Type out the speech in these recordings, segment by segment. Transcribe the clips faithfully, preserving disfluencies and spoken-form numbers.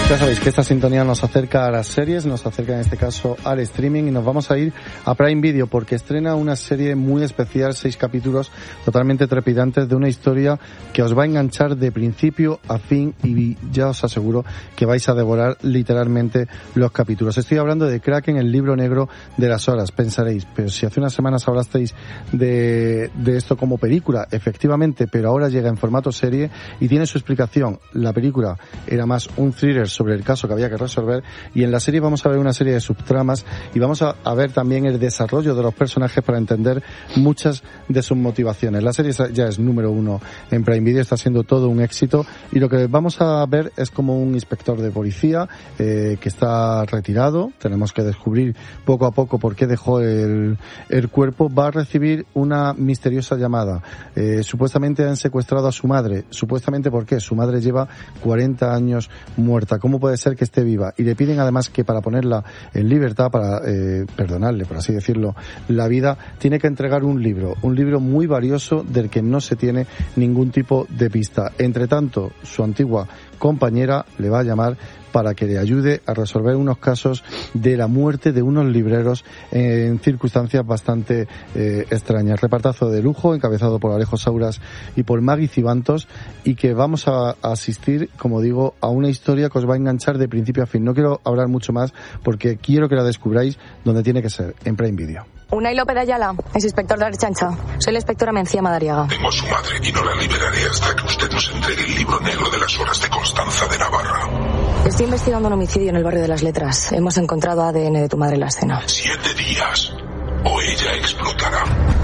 Ya sabéis que esta sintonía nos acerca a las series, nos acerca en este caso al streaming y nos vamos a ir a Prime Video porque estrena una serie muy especial, seis capítulos totalmente trepidantes de una historia que os va a enganchar de principio a fin y ya os aseguro que vais a devorar literalmente los capítulos. Estoy hablando de Kraken, el libro negro de las horas. Pensaréis, pero si hace unas semanas hablasteis de, de esto como película, efectivamente, pero ahora llega en formato serie y tiene su explicación. La película era más un thriller sobre el caso que había que resolver y en la serie vamos a ver una serie de subtramas y vamos a, a ver también el desarrollo de los personajes para entender muchas de sus motivaciones. La serie ya es número uno en Prime Video, está siendo todo un éxito y lo que vamos a ver es como un inspector de policía eh, que está retirado, tenemos que descubrir poco a poco por qué dejó el, el cuerpo, va a recibir una misteriosa llamada. Eh, supuestamente han secuestrado a su madre, supuestamente ¿por qué? Su madre lleva cuarenta años muerta. ¿Cómo puede ser que esté viva? Y le piden además que para ponerla en libertad, para eh, perdonarle, por así decirlo, la vida, tiene que entregar un libro, un libro muy valioso del que no se tiene ningún tipo de pista. Entre tanto, su antigua compañera le va a llamar para que le ayude a resolver unos casos de la muerte de unos libreros en circunstancias bastante eh, extrañas. Repartazo de lujo, encabezado por Alejo Sauras y por Maggie Cibantos, y que vamos a, a asistir, como digo, a una historia que os va a enganchar de principio a fin. No quiero hablar mucho más porque quiero que la descubráis donde tiene que ser, en Prime Video. Unai López de Ayala, es inspector de Archancha. Soy la inspectora Mencía Madariaga. Tengo a su madre y no la liberaré hasta que usted nos entregue el libro negro de las horas de Constanza de Navarra. Estoy investigando un homicidio en el barrio de Las Letras. Hemos encontrado A D N de tu madre en la escena. Siete días o ella explotará.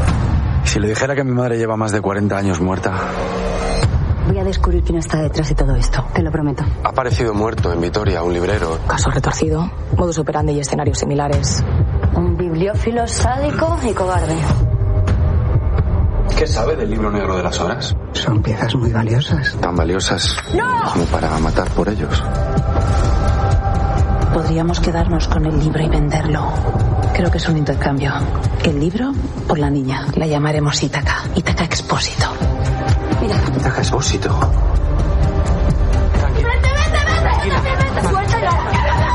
Si le dijera que mi madre lleva más de cuarenta años muerta... Voy a descubrir quién está detrás de todo esto, te lo prometo. Ha aparecido muerto en Vitoria un librero. Caso retorcido, modus operandi y escenarios similares. Un bibliófilo sádico y cobarde. ¿Qué sabe del libro negro de las horas? Son piezas muy valiosas. Tan valiosas ¡No! como para matar por ellos. Podríamos quedarnos con el libro y venderlo. Creo que es un intercambio. El libro por la niña. La llamaremos Ítaca. Ítaca Expósito. Mira. Ítaca Expósito. ¡Vete, vete, vete! ¡Vete! ¡Suéltala!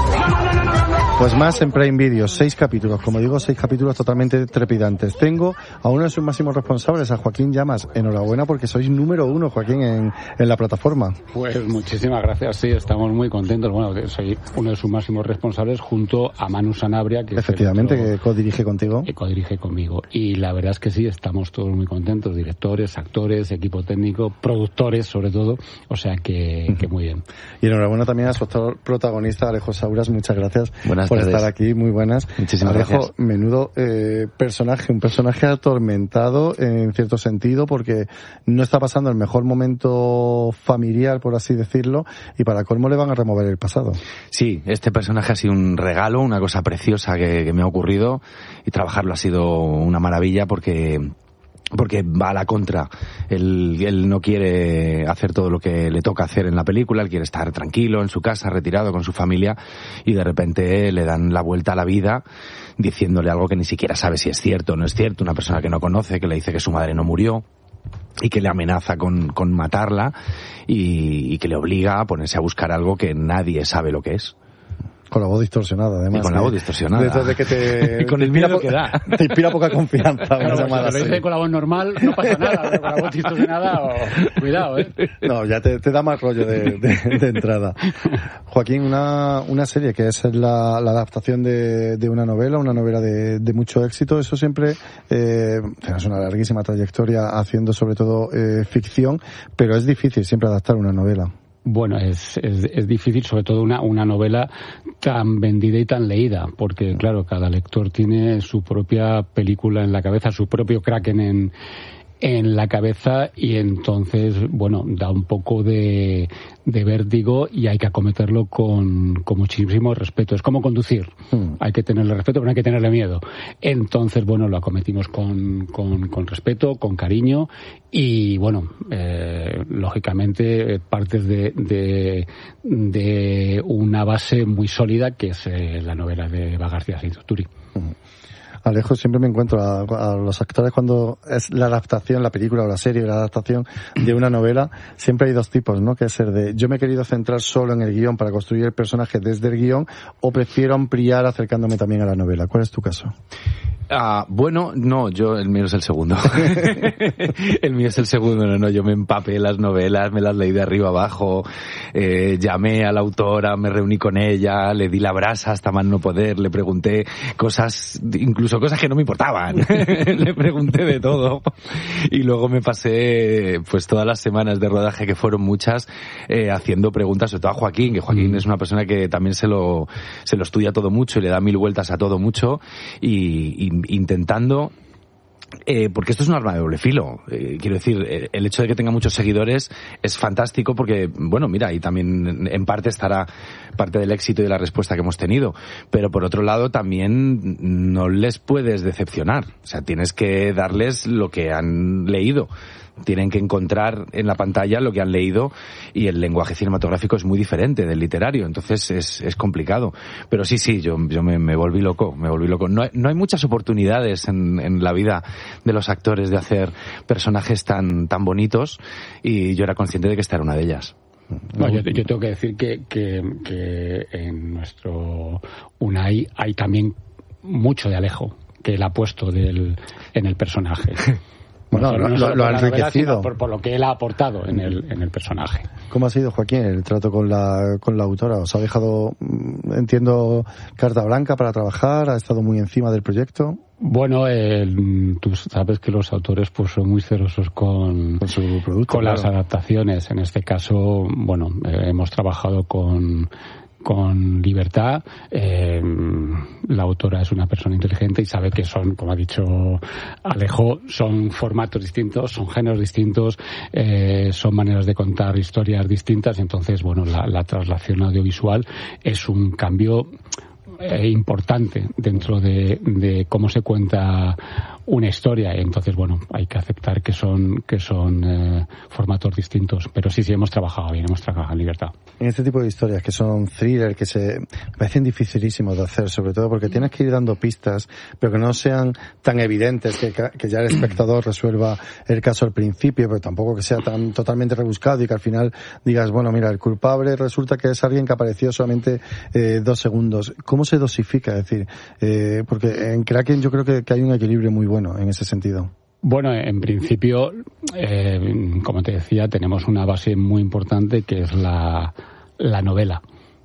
Pues más en Prime Video, seis capítulos, como digo, seis capítulos totalmente trepidantes. Tengo a uno de sus máximos responsables, a Joaquín Llamas. Enhorabuena porque sois número uno, Joaquín, en, en la plataforma. Pues muchísimas gracias, sí, estamos muy contentos. Bueno, soy uno de sus máximos responsables junto a Manu Sanabria, que efectivamente, es el otro, que codirige contigo. Que codirige conmigo. Y la verdad es que sí, estamos todos muy contentos, directores, actores, equipo técnico, productores sobre todo, o sea que, uh-huh. que muy bien. Y enhorabuena también a su actor protagonista, Alejo Sauras, muchas gracias. Buenas por tardes. Estar aquí, muy buenas. Muchísimas Alejo, gracias. Menudo eh, personaje, un personaje atormentado en cierto sentido porque no está pasando el mejor momento familiar, por así decirlo, y para colmo le van a remover el pasado. Sí, este personaje ha sido un regalo, una cosa preciosa que, que me ha ocurrido y trabajarlo ha sido una maravilla porque... porque va a la contra. Él, él no quiere hacer todo lo que le toca hacer en la película, él quiere estar tranquilo en su casa, retirado con su familia, y de repente le dan la vuelta a la vida diciéndole algo que ni siquiera sabe si es cierto o no es cierto, una persona que no conoce, que le dice que su madre no murió y que le amenaza con, con matarla y, y que le obliga a ponerse a buscar algo que nadie sabe lo que es. Con la voz distorsionada, además. Y con la voz distorsionada. Desde que te... y con el miedo que da. Te inspira poca confianza. Claro, si te lo dice con la voz normal, no pasa nada, pero con la voz distorsionada, oh, cuidado, ¿eh? No, ya te, te da más rollo de, de, de entrada. Joaquín, una, una serie que es la, la adaptación de, de una novela, una novela de, de mucho éxito, eso siempre, eh, tienes una larguísima trayectoria haciendo sobre todo eh, ficción, pero es difícil siempre adaptar una novela. Bueno, es, es, es difícil, sobre todo una, una novela tan vendida y tan leída, porque claro, cada lector tiene su propia película en la cabeza, su propio Kraken en, en la cabeza, y entonces, bueno, da un poco de, de vértigo y hay que acometerlo con, con muchísimo respeto. Es como conducir, mm. hay que tenerle respeto, pero no hay que tenerle miedo. Entonces, bueno, lo acometimos con, con, con respeto, con cariño, y bueno, eh, lógicamente partes de, de, de una base muy sólida que es eh, la novela de Eva García Sainz-Turi. Mm. Alejo, siempre me encuentro a, a los actores cuando es la adaptación, la película o la serie, la adaptación de una novela, siempre hay dos tipos, ¿no? Que es el de, yo me he querido centrar solo en el guión para construir el personaje desde el guión, o prefiero ampliar acercándome también a la novela. ¿Cuál es tu caso? Ah, bueno, no, yo, el mío es el segundo. El mío es el segundo, no, no, yo me empapé las novelas, me las leí de arriba abajo, eh, llamé a la autora, me reuní con ella, le di la brasa hasta más no poder, le pregunté cosas, incluso cosas que no me importaban, le pregunté de todo, y luego me pasé, pues todas las semanas de rodaje, que fueron muchas, eh, haciendo preguntas, sobre todo a Joaquín, que Joaquín mm. es una persona que también se lo, se lo estudia todo mucho y le da mil vueltas a todo mucho, y, y intentando, eh, porque esto es un arma de doble filo. Eh, quiero decir, eh, el hecho de que tenga muchos seguidores es fantástico porque, bueno, mira, y también en parte estará parte del éxito y de la respuesta que hemos tenido. Pero por otro lado, también no les puedes decepcionar. O sea, tienes que darles lo que han leído. Tienen que encontrar en la pantalla lo que han leído, y el lenguaje cinematográfico es muy diferente del literario, entonces es, es complicado. Pero sí, sí, yo, yo me, me volví loco, me volví loco. No hay, no hay muchas oportunidades en, en la vida de los actores de hacer personajes tan, tan bonitos, y yo era consciente de que esta era una de ellas. No, yo, yo tengo que decir que, que, que en nuestro Unai hay también mucho de Alejo, que él ha puesto del, en el personaje. Bueno, no, lo, lo ha enriquecido. Novela, por, por lo que él ha aportado en el, en el personaje. ¿Cómo ha sido, Joaquín, el trato con la, con la autora? ¿Os ha dejado, entiendo, carta blanca para trabajar? ¿Ha estado muy encima del proyecto? Bueno, eh, tú sabes que los autores pues son muy celosos con, con, su producto, con claro. las adaptaciones. En este caso, bueno, eh, hemos trabajado con... con libertad. Eh, la autora es una persona inteligente y sabe que son, como ha dicho Alejo, son formatos distintos, son géneros distintos, eh, son maneras de contar historias distintas, y entonces, bueno, la, la traslación audiovisual es un cambio eh, importante dentro de, de cómo se cuenta una historia. Entonces, bueno, hay que aceptar que son que son eh, formatos distintos, pero sí, sí, hemos trabajado bien, hemos trabajado en libertad. En este tipo de historias que son thriller, que se me parecen dificilísimos de hacer, sobre todo porque tienes que ir dando pistas, pero que no sean tan evidentes, que, que ya el espectador resuelva el caso al principio, pero tampoco que sea tan totalmente rebuscado y que al final digas, bueno, mira, el culpable resulta que es alguien que apareció solamente eh, dos segundos. ¿Cómo se dosifica? Es decir, eh, porque en Kraken yo creo que, que hay un equilibrio muy bueno en ese sentido. Bueno, en principio, eh, como te decía, tenemos una base muy importante que es la, la novela.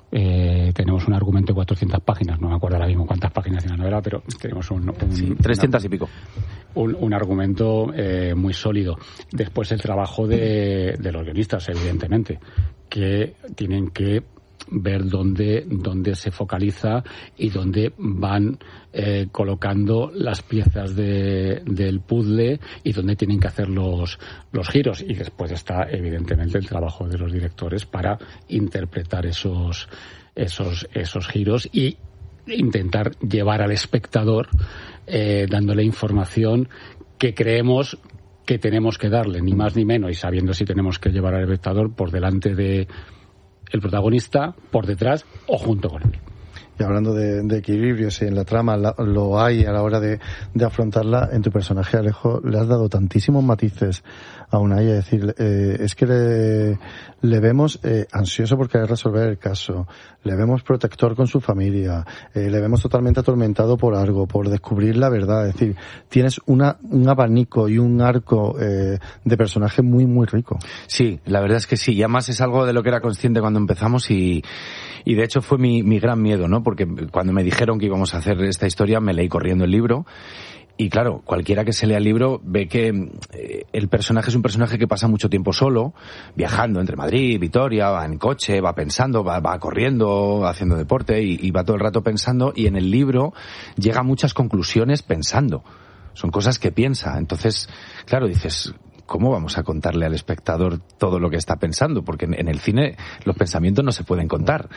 Eh, tenemos un argumento de cuatrocientas páginas, no me acuerdo ahora mismo cuántas páginas tiene la novela, pero tenemos un... un sí, trescientas y pico. Un, un argumento eh, muy sólido. Después el trabajo de, de los guionistas, evidentemente, que tienen que ver dónde, dónde se focaliza y dónde van eh, colocando las piezas de, del puzzle y dónde tienen que hacer los, los giros. Y después está, evidentemente, el trabajo de los directores para interpretar esos, esos, esos giros y intentar llevar al espectador eh, dándole información que creemos que tenemos que darle, ni más ni menos, y sabiendo si tenemos que llevar al espectador por delante de el protagonista, por detrás o junto con él. Y hablando de, de equilibrios, y en la trama la, lo hay a la hora de, de afrontarla, en tu personaje, Alejo, le has dado tantísimos matices a Unai, es decir, eh, es que le, le vemos eh, ansioso por querer resolver el caso, le vemos protector con su familia, eh, le vemos totalmente atormentado por algo, por descubrir la verdad, es decir, tienes una, un abanico y un arco eh, de personaje muy, muy rico. Sí, la verdad es que sí, y además es algo de lo que era consciente cuando empezamos y, y de hecho fue mi, mi gran miedo, ¿no? Porque cuando me dijeron que íbamos a hacer esta historia, me leí corriendo el libro. Y claro, cualquiera que se lea el libro ve que eh, el personaje es un personaje que pasa mucho tiempo solo, viajando entre Madrid y Vitoria, va en coche, va pensando, va, va corriendo, haciendo deporte y, y va todo el rato pensando, y en el libro llega a muchas conclusiones pensando. Son cosas que piensa. Entonces, claro, dices, ¿cómo vamos a contarle al espectador todo lo que está pensando? Porque en, en el cine los pensamientos no se pueden contar.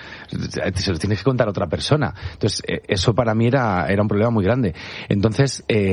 Se los tienes que contar a otra persona. Entonces, eh, eso para mí era, era un problema muy grande. Entonces, eh,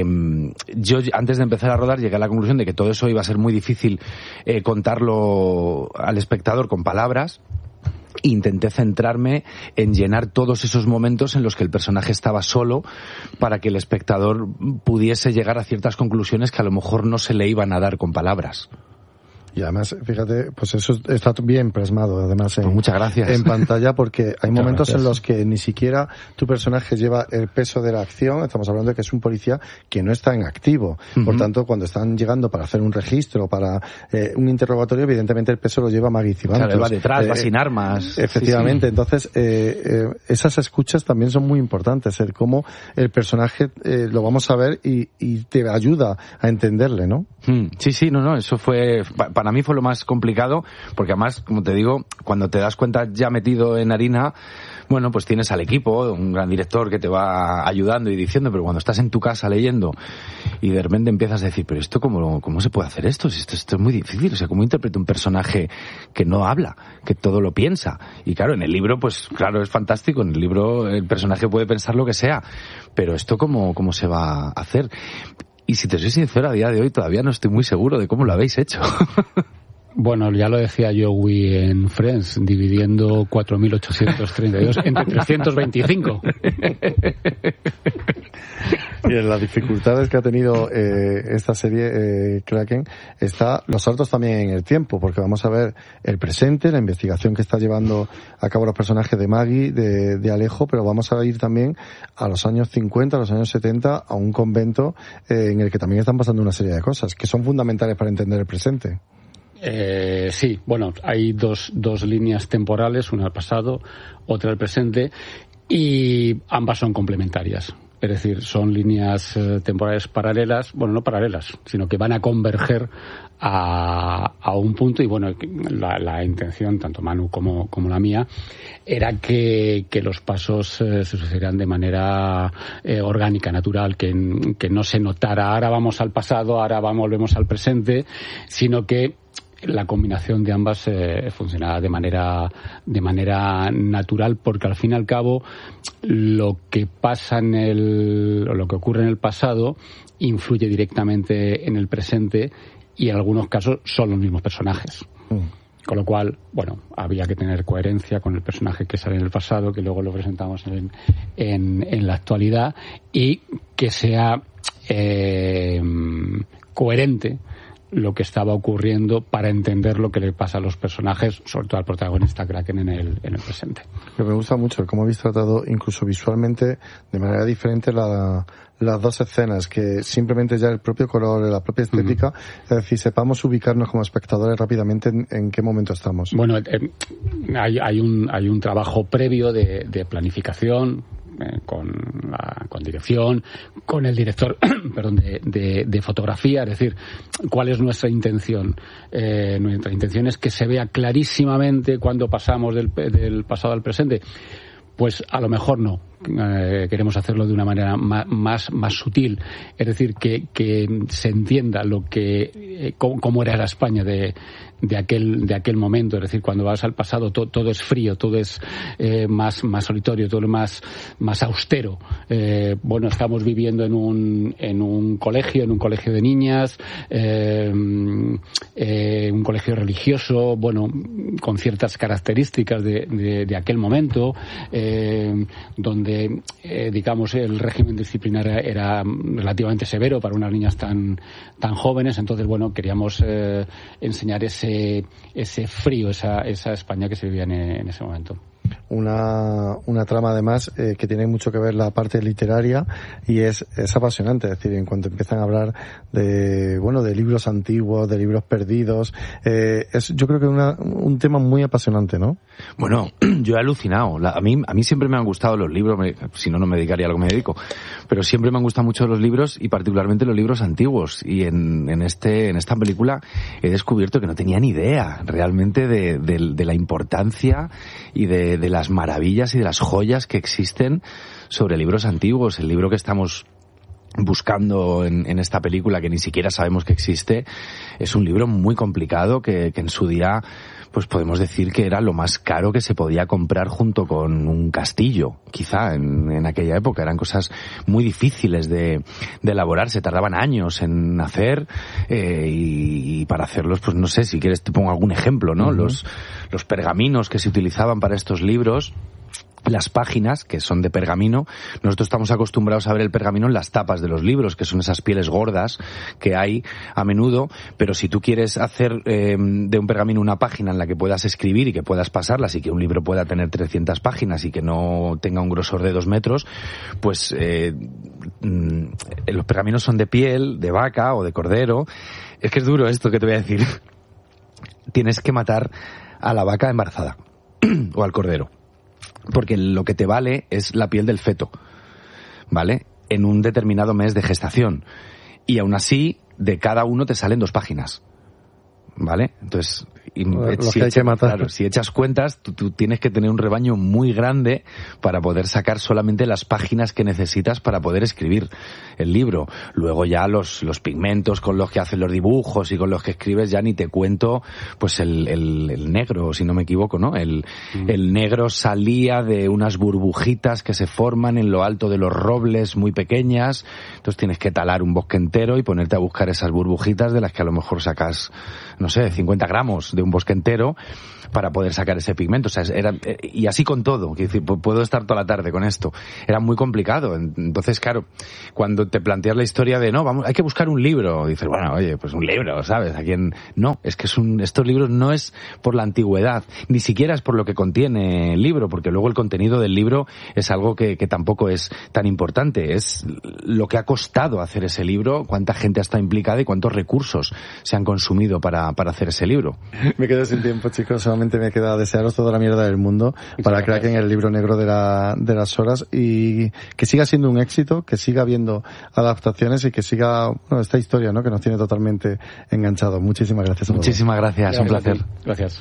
yo antes de empezar a rodar llegué a la conclusión de que todo eso iba a ser muy difícil eh, contarlo al espectador con palabras. intenté centrarme en llenar todos esos momentos en los que el personaje estaba solo para que el espectador pudiese llegar a ciertas conclusiones que a lo mejor no se le iban a dar con palabras. Y además, fíjate, pues eso está bien plasmado, además, en, pues muchas gracias. en pantalla, porque hay muchas momentos gracias. en los que ni siquiera tu personaje lleva el peso de la acción. Estamos hablando de que es un policía que no está en activo. Uh-huh. Por tanto, cuando están llegando para hacer un registro, para eh, un interrogatorio, evidentemente el peso lo lleva Maggie Cibantos. Claro, va detrás, eh, va sin armas. Efectivamente. Sí, sí. Entonces, eh, eh, esas escuchas también son muy importantes, el cómo el personaje eh, lo vamos a ver y, y te ayuda a entenderle, ¿no? Sí, sí, no, no, eso fue, para mí fue lo más complicado, porque además, como te digo, cuando te das cuenta ya metido en harina, bueno, pues tienes al equipo, un gran director que te va ayudando y diciendo, pero cuando estás en tu casa leyendo y de repente empiezas a decir, pero esto cómo, cómo se puede hacer esto, si esto, esto es muy difícil, o sea, cómo interpreto un personaje que no habla, que todo lo piensa. Y claro, en el libro, pues claro, es fantástico, en el libro el personaje puede pensar lo que sea, pero esto cómo, cómo se va a hacer. Y si te soy sincero, a día de hoy todavía no estoy muy seguro de cómo lo habéis hecho. Bueno, ya lo decía Joey en Friends, dividiendo cuatro mil ochocientos treinta y dos entre trescientos veinticinco. Y en las dificultades que ha tenido eh, esta serie, eh, Kraken, está los saltos también en el tiempo, porque vamos a ver el presente, la investigación que está llevando a cabo los personajes de Maggie, de, de Alejo, pero vamos a ir también a los años cincuenta, a los años setenta, a un convento eh, en el que también están pasando una serie de cosas que son fundamentales para entender el presente. Eh, sí, bueno, hay dos, dos líneas temporales, una al pasado, otra al presente, y ambas son complementarias. Es decir, son líneas eh, temporales paralelas, bueno, no paralelas, sino que van a converger a, a un punto. Y bueno, la, la intención, tanto Manu como, como la mía, era que, que los pasos eh, se sucedieran de manera eh, orgánica, natural, que, que no se notara ahora vamos al pasado, ahora vamos, volvemos al presente, sino que la combinación de ambas eh, funcionaba de manera de manera natural, porque al fin y al cabo lo que pasa en el o lo que ocurre en el pasado influye directamente en el presente, y en algunos casos son los mismos personajes. Mm. Con lo cual, bueno, había que tener coherencia con el personaje que sale en el pasado, que luego lo presentamos en, en, en la actualidad, y que sea eh, coherente lo que estaba ocurriendo para entender lo que le pasa a los personajes, sobre todo al protagonista Kraken en el, en el presente. Me gusta mucho cómo habéis tratado incluso visualmente de manera diferente la, las dos escenas, que simplemente ya el propio color, la propia estética, uh-huh. Es decir, sepamos ubicarnos como espectadores rápidamente en, en qué momento estamos. Bueno, eh, hay, hay, un, hay un trabajo previo de, de planificación, Eh, con la con dirección, con el director perdón, de, de, de fotografía, es decir, cuál es nuestra intención. Eh, nuestra intención es que se vea clarísimamente cuando pasamos del, del pasado al presente. Pues a lo mejor no. Eh, queremos hacerlo de una manera más, más, más sutil, es decir, que, que se entienda lo que eh, cómo, cómo era la España de, de aquel de aquel momento. Es decir, cuando vas al pasado to, todo es frío, todo es eh, más más solitario, todo es más más austero. Eh, bueno, estamos viviendo en un en un colegio, en un colegio de niñas, eh, eh, un colegio religioso, bueno, con ciertas características de, de, de aquel momento, eh, donde Eh, digamos el régimen disciplinario era relativamente severo para unas niñas tan tan jóvenes. Entonces, bueno, queríamos eh, enseñar ese ese frío, esa esa España que se vivía en, en ese momento. Una, una trama además eh, que tiene mucho que ver la parte literaria, y es, es apasionante. Es decir, en cuanto empiezan a hablar de, bueno, de libros antiguos, de libros perdidos, eh, es yo creo que una, un tema muy apasionante, ¿no? Bueno, yo he alucinado. La, a mí a mí siempre me han gustado los libros, me, si no, no me dedicaría a lo que me dedico, pero siempre me han gustado mucho los libros, y particularmente los libros antiguos. Y en, en este en esta película he descubierto que no tenía ni idea realmente de, de, de la importancia y de, de las maravillas y de las joyas que existen sobre libros antiguos. El libro que estamos buscando en, en esta película que ni siquiera sabemos que existe. Es un libro muy complicado que, que en su día pues podemos decir que era lo más caro que se podía comprar junto con un castillo, quizá en, en aquella época. Eran cosas muy difíciles de, de elaborar, se tardaban años en hacer eh, y, y para hacerlos, pues no sé, si quieres te pongo algún ejemplo, ¿no? Uh-huh. Los, los pergaminos que se utilizaban para estos libros, las páginas, que son de pergamino, nosotros estamos acostumbrados a ver el pergamino en las tapas de los libros, que son esas pieles gordas que hay a menudo, pero si tú quieres hacer eh, de un pergamino una página en la que puedas escribir y que puedas pasarlas y que un libro pueda tener trescientas páginas y que no tenga un grosor de dos metros, pues eh, los pergaminos son de piel, de vaca o de cordero. Es que es duro esto que te voy a decir. Tienes que matar a la vaca embarazada o al cordero, porque lo que te vale es la piel del feto, ¿vale? En un determinado mes de gestación. Y aún así, de cada uno te salen dos páginas, ¿vale? Entonces, y, los si, que hay echa, que matar. Claro, si echas cuentas, tú, tú tienes que tener un rebaño muy grande para poder sacar solamente las páginas que necesitas para poder escribir el libro. Luego ya los, los pigmentos con los que hacen los dibujos y con los que escribes, ya ni te cuento, pues el, el, el negro, si no me equivoco, ¿no? El, mm. el negro salía de unas burbujitas que se forman en lo alto de los robles muy pequeñas, entonces tienes que talar un bosque entero y ponerte a buscar esas burbujitas de las que a lo mejor sacas, no sé, cincuenta gramos de un bosque entero para poder sacar ese pigmento. O sea, era, y así con todo. Quiero decir, puedo estar toda la tarde con esto. Era muy complicado. Entonces, claro, cuando te planteas la historia de, no, vamos, hay que buscar un libro, dices, bueno, oye, pues un libro, ¿sabes? ¿A quién? No, es que es un, estos libros no es por la antigüedad, ni siquiera es por lo que contiene el libro, porque luego el contenido del libro es algo que, que tampoco es tan importante. Es lo que ha costado hacer ese libro, cuánta gente ha estado implicada y cuántos recursos se han consumido para, para hacer ese libro. Me quedo sin tiempo, chicos. Solamente me queda desearos toda la mierda del mundo para Kraken, el libro negro de, la, de las horas, y que siga siendo un éxito, que siga habiendo adaptaciones y que siga, bueno, esta historia, ¿no?, que nos tiene totalmente enganchados. Muchísimas gracias a todos. Muchísimas gracias, gracias, un placer. Gracias.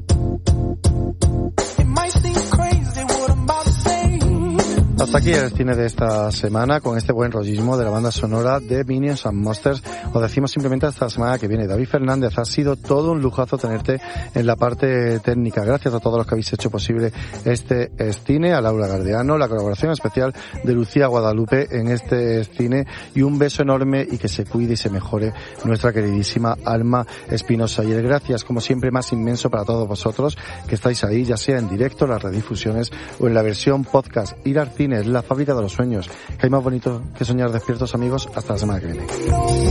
Hasta aquí el cine de esta semana, con este buen rollismo de la banda sonora de Minions and Monsters. Os decimos simplemente hasta la semana que viene. David Fernández, ha sido todo un lujazo tenerte en la parte técnica. Gracias a todos los que habéis hecho posible este cine, a Laura Gardeano, la colaboración especial de Lucía Guadalupe en este cine, y un beso enorme y que se cuide y se mejore nuestra queridísima Alma Espinosa. Y el gracias, como siempre, más inmenso para todos vosotros que estáis ahí, ya sea en directo, las redifusiones o en la versión podcast. Ir al cine es la fábrica de los sueños. Que hay más bonito que soñar despiertos, amigos. Hasta la semana que viene.